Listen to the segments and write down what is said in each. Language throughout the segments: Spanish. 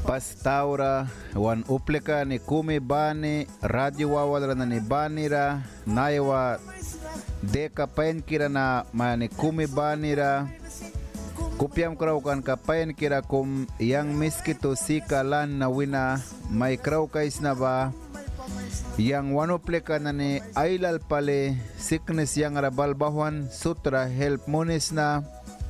Pastaura, wan upleka ni kumi bani, radio wawadra na ni banira, naiwa deka pain kira na mani kumi banira, kupiam kraw kan kapain kira kum yang miskito si kalan na wina, may kraw kais na ba, yang wanupleka na ni ailal pale, sickness yang rabalbahuan, sutra help munis na,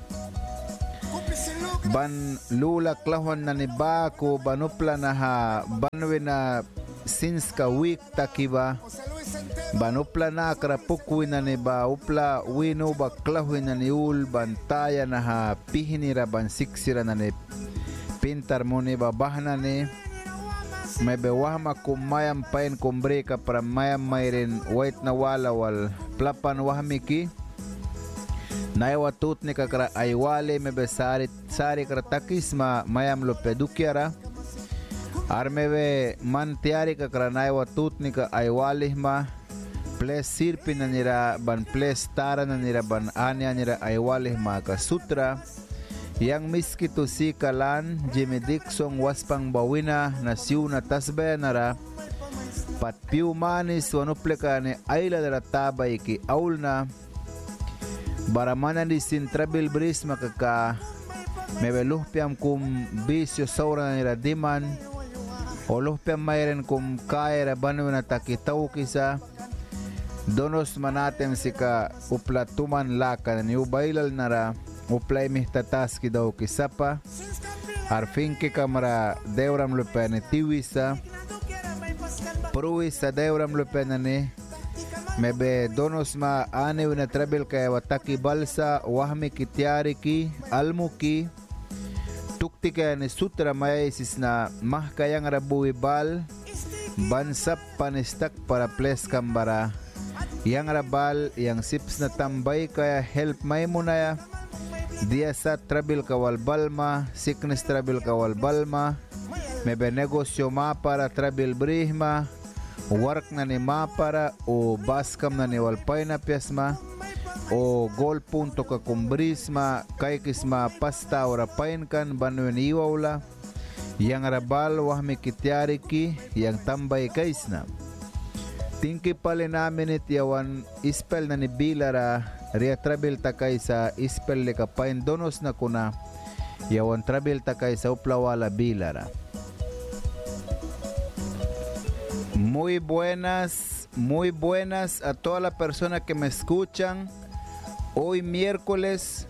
ban lula klahon na ni bako banupla na ha banwe na since ka week takiba banupla na krapukwi na ni ba upla wino ba klahon na ni ul bantaya na ha pihinira ban siksira na ni pintar mo ni babahna ni may bewahma kumayam pain kumbreka para mayam mayrin white na wala wal plapan wahmiki naiwa tut ni kakra aiwale me besari sari kratakis ma mayam lo pedukiara armebe man tiari kakra naiwa tut ni ka aiwale ma ples sirpi na nira ban ples tara na nira ban anya nira aiwale ma ka sutra yang miskito si kalan Jimmy Dixon waspang bawina na siu na tasbe nara pat piu manis wanupleka ni aila dara tabay ki aulna baramana di sin trabil bris makaka mebeluhpiam kum bisyo saura nira diman o luhpiam mayren kum kaira banu na takitaw kisa donos manatem sika uplatuman laka ni ubailal nara uplay mihtataski daw kisapa arfin ke kamera deuram lupene tiwisa pruwisa deuram lupene ni mebe donos ma ane wina trabil kaya wataki balsa wahmi kitiari ki almu ki tukti kaya ni sutra maya isis na mah kayang rabuwi bal bansap panistak para ples kambara yang rabal yang sips na tambay kaya help may munaya dia sa trabil kawal balma sickness trabil kawal balma mebe negosyo ma para trabil brihma work na ni mapara o baskam na ni walpay na piyasma o gol punto ka kumbrisma kay kisma pasta ora pain kan banwen iwawla yang rabal wahmi kitiari ki yang tambay kaisna tingki pale namin itiyawan ispel na ni bilara ria trabil takay sa ispel le ka pain donos na kuna yawan trabil takay sa uplawala bilara. Muy buenas a toda la persona que me escuchan. Hoy miércoles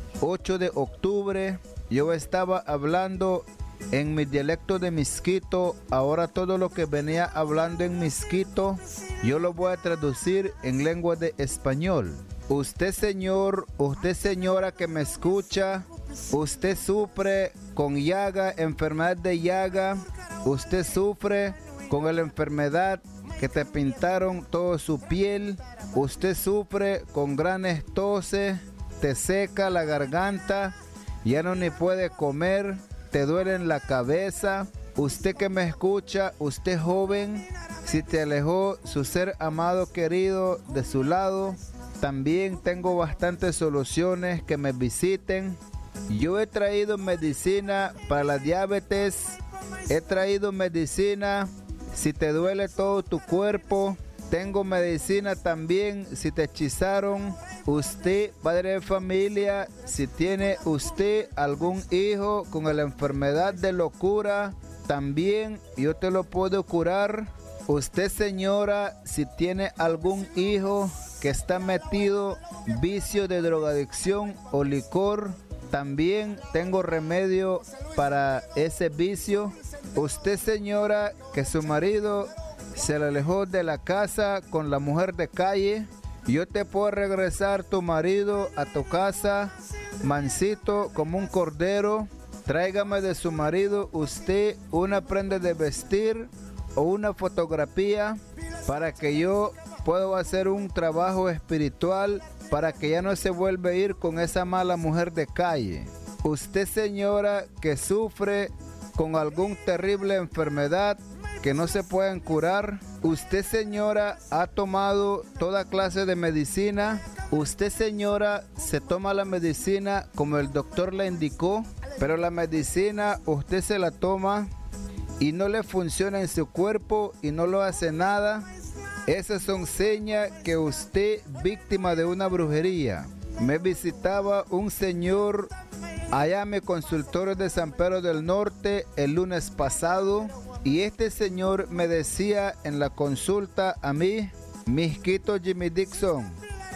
8 de octubre yo estaba hablando en mi dialecto de Misquito. Ahora todo lo que venía hablando en Misquito yo lo voy a traducir en lengua de español. Usted señor, usted señora que me escucha, usted sufre con llaga, enfermedad de llaga, usted sufre con la enfermedad que te pintaron toda su piel, usted sufre con grandes toses, te seca la garganta, ya no ni puede comer, te duele en la cabeza, usted que me escucha, usted joven, si te alejó su ser amado querido de su lado, también tengo bastantes soluciones que me visiten. Yo he traído medicina para la diabetes, he traído medicina si te duele todo tu cuerpo, tengo medicina también si te hechizaron. Usted, padre de familia, si tiene usted algún hijo con la enfermedad de locura, también yo te lo puedo curar. Usted, señora, si tiene algún hijo que está metido vicio de drogadicción o licor, también tengo remedio para ese vicio. Usted, señora, que su marido se le alejó de la casa con la mujer de calle, yo te puedo regresar tu marido a tu casa, mansito como un cordero. Tráigame de su marido usted una prenda de vestir o una fotografía para que yo pueda hacer un trabajo espiritual para que ya no se vuelva a ir con esa mala mujer de calle. Usted, señora, que sufre con algún terrible enfermedad que no se pueden curar. Usted, señora, ha tomado toda clase de medicina. Usted, señora, se toma la medicina como el doctor le indicó. pero la medicina usted se la toma y no le funciona en su cuerpo y no lo hace nada, esas son señas que usted víctima de una brujería. Me visitaba un señor allá en mi consultorio de San Pedro del Norte el lunes pasado y este señor me decía en la consulta a mí, Misquito Jimmy Dixon,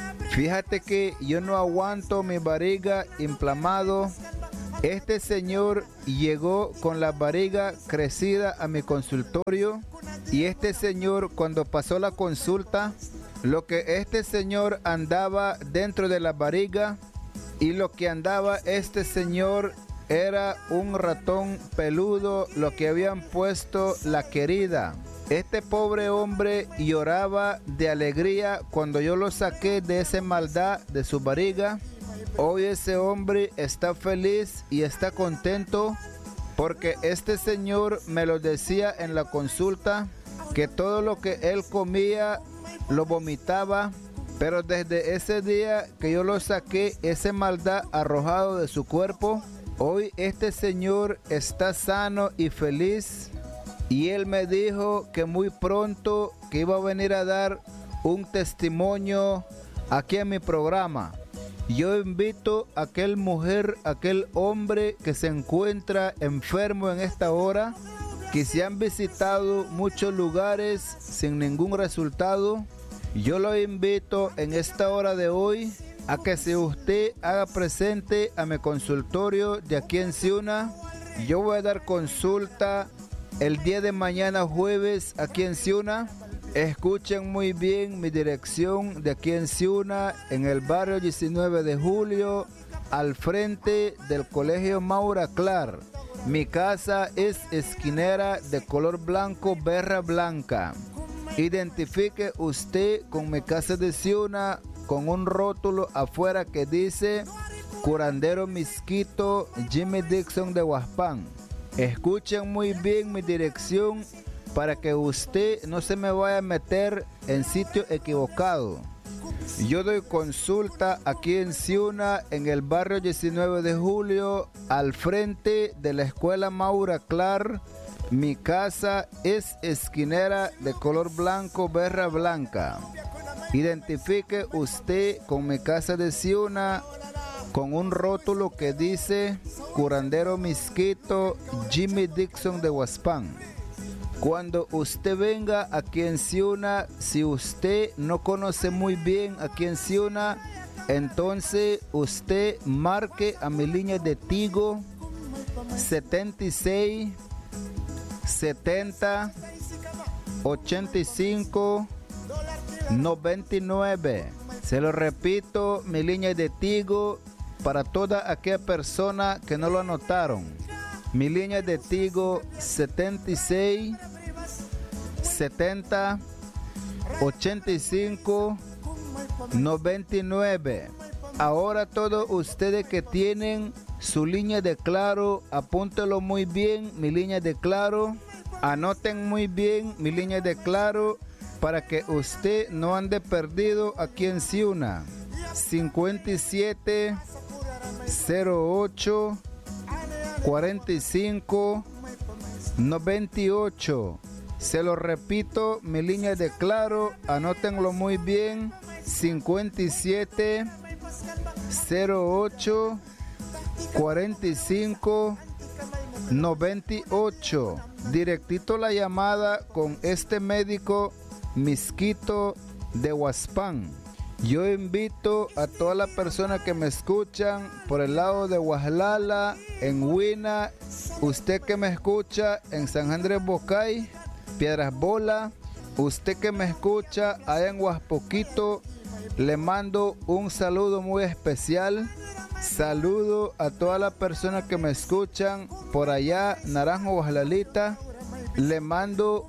fíjate que yo no aguanto mi barriga inflamado. Este señor llegó con la barriga crecida a mi consultorio y este señor cuando pasó la consulta, lo que este señor andaba dentro de la barriga y lo que andaba este señor era un ratón peludo, lo que habían puesto la querida. Este pobre hombre lloraba de alegría cuando yo lo saqué de esa maldad de su barriga. Hoy ese hombre está feliz y está contento porque este señor me lo decía en la consulta que todo lo que él comía lo vomitaba, pero desde ese día que yo lo saqué esa maldad arrojado de su cuerpo, hoy este señor está sano y feliz y él me dijo que muy pronto que iba a venir a dar un testimonio aquí en mi programa. Yo invito a aquel mujer, aquel hombre que se encuentra enfermo en esta hora, que se han visitado muchos lugares sin ningún resultado. Yo lo invito en esta hora de hoy a que si usted haga presente a mi consultorio de aquí en Ciuna. Yo voy a dar consulta el día de mañana jueves aquí en Ciuna. Escuchen muy bien mi dirección de aquí en Ciuna, en el barrio 19 de Julio, al frente del Colegio Maura Clar. Mi casa es esquinera de color blanco, berra blanca. Identifique usted con mi casa de Ciuna con un rótulo afuera que dice Curandero Misquito Jimmy Dixon de Huaspán. Escuchen muy bien mi dirección para que usted no se me vaya a meter en sitio equivocado. Yo doy consulta aquí en Ciuna, en el barrio 19 de Julio, al frente de la escuela Maura Clar. Mi casa es esquinera de color blanco, berra blanca. Identifique usted con mi casa de Ciuna con un rótulo que dice Curandero Misquito Jimmy Dixon de Huaspán. Cuando usted venga aquí en Ciuna, si usted no conoce muy bien aquí en Ciuna, entonces usted marque a mi línea de Tigo 76 70 85 99. Se lo repito, mi línea de Tigo para toda aquella persona que no lo anotaron. Mi línea de Tigo 76 70 85 99. Ahora todos ustedes que tienen su línea de Claro, apúntelo muy bien, mi línea de Claro. Anoten muy bien mi línea de Claro para que usted no ande perdido aquí en Ciuna. 57 08 45 98. Se lo repito, mi línea de Claro, anótenlo muy bien. 57 08 45 98. Directito la llamada con este médico Misquito de Huaspán. Yo invito a todas las personas que me escuchan por el lado de Guajalala, en Huina, usted que me escucha en San Andrés Bocay, Piedras Bola, usted que me escucha allá en Huaspoquito, le mando un saludo muy especial. Saludo a todas las personas que me escuchan por allá, Naranjo, Guajalalita. Le mando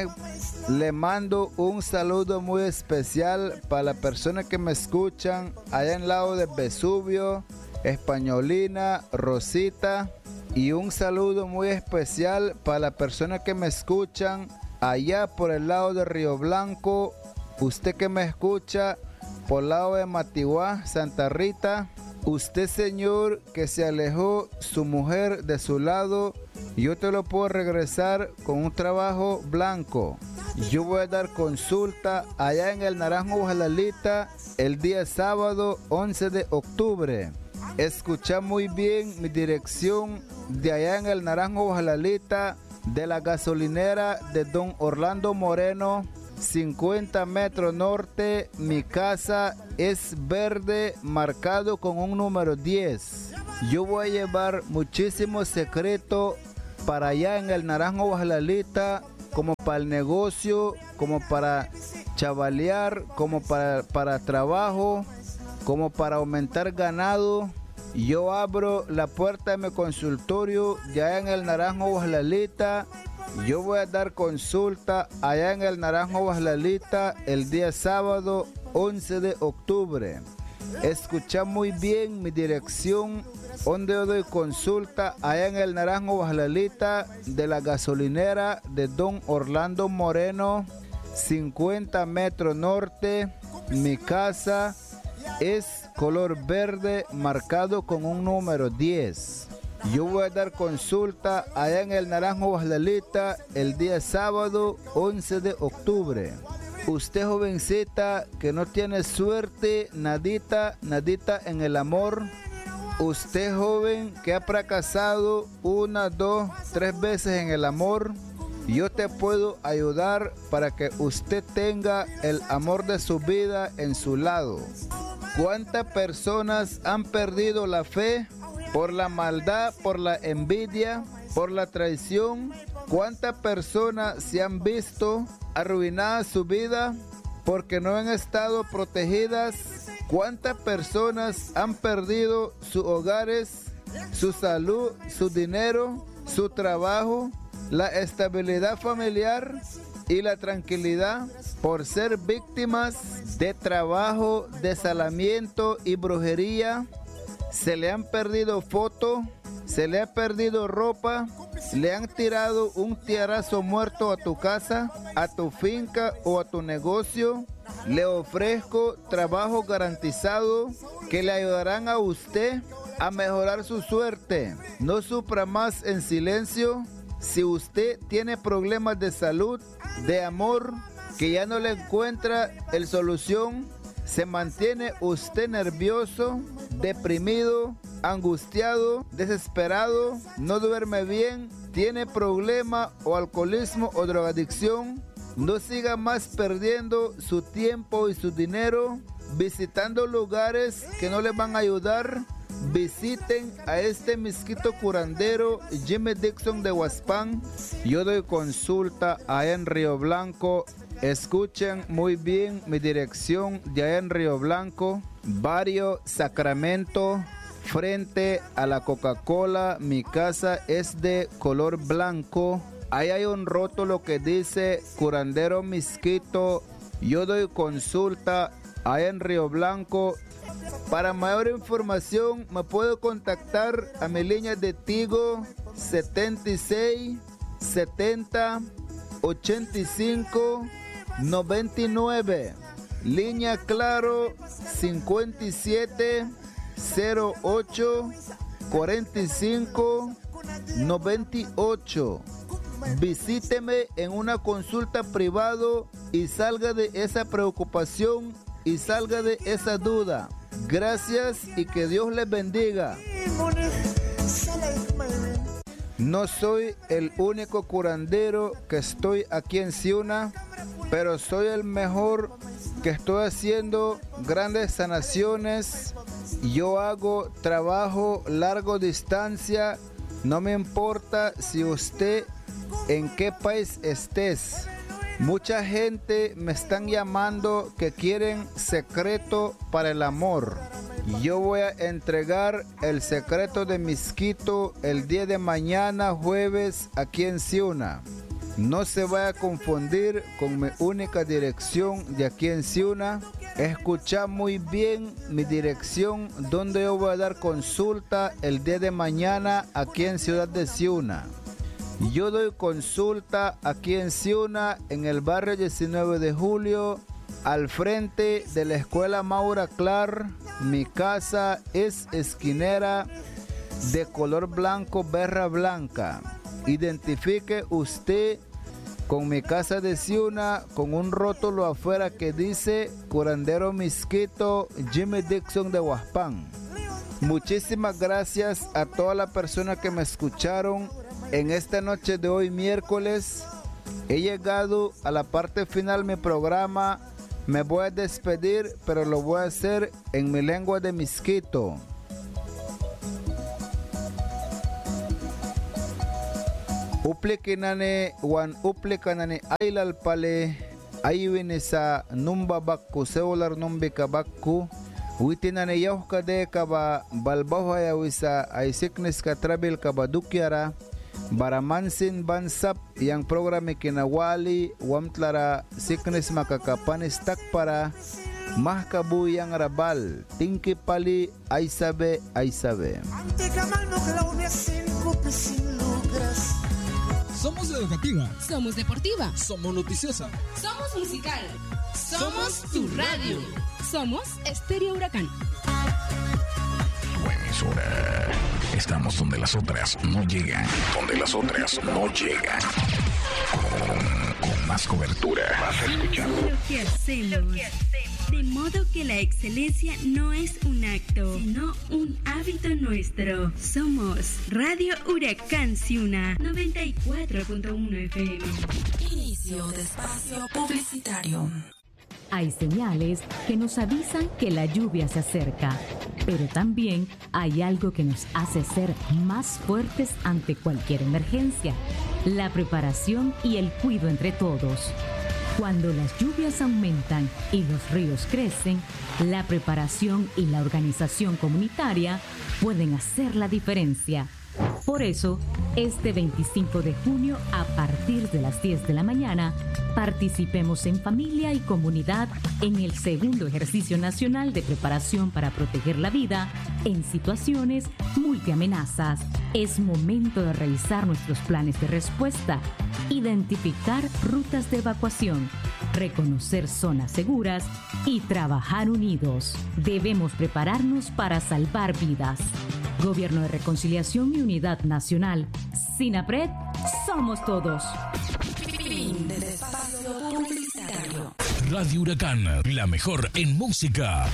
un saludo muy especial para las personas que me escuchan allá en el lado de Vesubio, Españolina, Rosita. Y un saludo muy especial para las personas que me escuchan allá por el lado de Río Blanco. Usted que me escucha por el lado de Matiguá, Santa Rita. Usted, señor, que se alejó su mujer de su lado, yo te lo puedo regresar con un trabajo blanco. Yo voy a dar consulta allá en el Naranjo Guajalalita el día sábado 11 de octubre. Escucha muy bien mi dirección de allá en el Naranjo Guajalalita, de la gasolinera de Don Orlando Moreno, 50 metros norte. Mi casa es verde, marcado con un número 10. Yo voy a llevar muchísimos secretos para allá en el Naranjo Guajalalita, como para el negocio, como para chavalear, como para trabajo, como para aumentar ganado. Yo abro la puerta de mi consultorio ya en el Naranjo Guajalalita. Yo voy a dar consulta allá en el Naranjo Guajalalita el día sábado 11 de octubre. Escucha muy bien mi dirección donde yo doy consulta allá en el Naranjo Guajalalita, de la gasolinera de Don Orlando Moreno, 50 metros norte. Mi casa es color verde, marcado con un número 10. Yo voy a dar consulta allá en el Naranjo Guajalalita el día sábado 11 de octubre. Usted, jovencita, que no tiene suerte, nadita en el amor. Usted, joven, que ha fracasado 1, 2, 3 veces en el amor. Yo te puedo ayudar para que usted tenga el amor de su vida en su lado. ¿Cuántas personas han perdido la fe por la maldad, por la envidia, por la traición? ¿Cuántas personas se han visto arruinadas su vida porque no han estado protegidas? ¿Cuántas personas han perdido sus hogares, su salud, su dinero, su trabajo, la estabilidad familiar y la tranquilidad por ser víctimas de trabajo, desalamiento y brujería? Se le han perdido fotos, se le ha perdido ropa, le han tirado un tiarazo muerto a tu casa, a tu finca o a tu negocio. Le ofrezco trabajo garantizado que le ayudarán a usted a mejorar su suerte. No sufra más en silencio. Si usted tiene problemas de salud, de amor, que ya no le encuentra el solución, se mantiene usted nervioso, deprimido, angustiado, desesperado, no duerme bien, tiene problema o alcoholismo o drogadicción, no siga más perdiendo su tiempo y su dinero visitando lugares que no le van a ayudar. Visiten a este misquito curandero Jimmy Dixon de Huaspán. Yo doy consulta allá en Río Blanco. Escuchen muy bien mi dirección de allá en Río Blanco, barrio Sacramento, frente a la Coca-Cola. Mi casa es de color blanco. Ahí hay un rótulo que dice curandero misquito. Yo doy consulta allá en Río Blanco. Para mayor información me puedo contactar a mi línea de Tigo 76 70 85 99, línea Claro 57 08 45 98. Visíteme en una consulta privado y salga de esa preocupación y salga de esa duda. Gracias y que Dios les bendiga. No soy el único curandero que estoy aquí en Ciuna, pero soy el mejor que estoy haciendo grandes sanaciones. Yo hago trabajo largo distancia. No me importa si usted en qué país estés. Mucha gente me están llamando que quieren secreto para el amor. Yo voy a entregar el secreto de Misquito el día de mañana, jueves, aquí en Ciuna. No se vaya a confundir con mi única dirección de aquí en Ciuna. Escucha muy bien mi dirección donde yo voy a dar consulta el día de mañana aquí en Ciudad de Ciuna. Yo doy consulta aquí en Ciuna, en el barrio 19 de Julio, al frente de la escuela Maura Clar. Mi casa es esquinera de color blanco, berra blanca. Identifique usted con mi casa de Ciuna con un rótulo afuera que dice Curandero Misquito Jimmy Dixon de Huaspán. Muchísimas gracias a todas las personas que me escucharon en esta noche de hoy miércoles. He llegado a la parte final de mi programa. Me voy a despedir, pero lo voy a hacer en mi lengua de Misquito. Uplikinane wan uplikanane ailal pale ayuinisa numba bakku seular numbi kabakku witinane yauhka de kaba balbaho ayawisa ay siknis ka trabil kaba dukyara baramansin bansap yang programe kinawali wamtlara siknis makakapanis takpara mahkabu yang rabal tingki pali ay sabe Somos educativa. Somos deportiva. Somos noticiosa. Somos musical. Somos tu radio. Somos Estéreo Huracán. Buena emisora. Estamos donde las otras no llegan. Donde las otras no llegan. Con más cobertura. Vas a escuchar lo que hacemos. De modo que la excelencia no es un acto, sino un hábito nuestro. Somos Radio Huracán Ciuna 94.1 FM. Inicio de espacio publicitario. Hay señales que nos avisan que la lluvia se acerca, pero también hay algo que nos hace ser más fuertes ante cualquier emergencia: la preparación y el cuidado entre todos. Cuando las lluvias aumentan y los ríos crecen, la preparación y la organización comunitaria pueden hacer la diferencia. Por eso, este 25 de junio, a partir de las 10 de la mañana, participemos en familia y comunidad en el segundo ejercicio nacional de preparación para proteger la vida en situaciones multiamenazas. Es momento de revisar nuestros planes de respuesta, identificar rutas de evacuación, reconocer zonas seguras y trabajar unidos. Debemos prepararnos para salvar vidas. Gobierno de Reconciliación y Unidad Nacional. SINAPRED, somos todos. Fin del espacio publicitario. Radio Huracán, la mejor en música.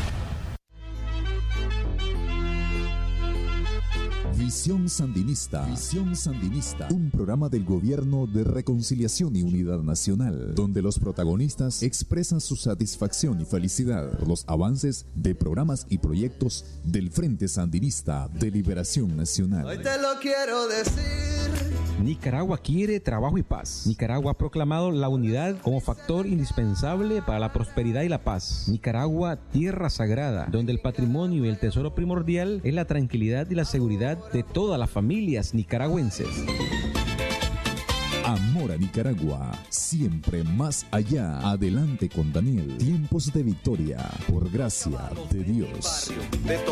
Visión Sandinista. Visión Sandinista. Un programa del Gobierno de Reconciliación y Unidad Nacional, donde los protagonistas expresan su satisfacción y felicidad por los avances de programas y proyectos del Frente Sandinista de Liberación Nacional. Hoy te lo quiero decir. Nicaragua quiere trabajo y paz. Nicaragua ha proclamado la unidad como factor indispensable para la prosperidad y la paz. Nicaragua, tierra sagrada, donde el patrimonio y el tesoro primordial es la tranquilidad y la seguridad de todas las familias nicaragüenses. Amor a Nicaragua, siempre más allá. Adelante con Daniel. Tiempos de victoria, por gracia de Dios.